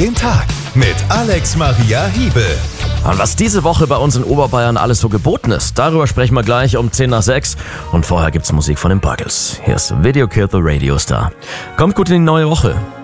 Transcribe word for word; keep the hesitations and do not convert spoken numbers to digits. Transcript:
den Tag mit Alex Maria Hiebel. Und was diese Woche bei uns in Oberbayern alles so geboten ist, darüber sprechen wir gleich um zehn nach sechs. Und vorher gibt's Musik von den Buggles. Hier ist Video Killed the Radio Star. Kommt gut in die neue Woche.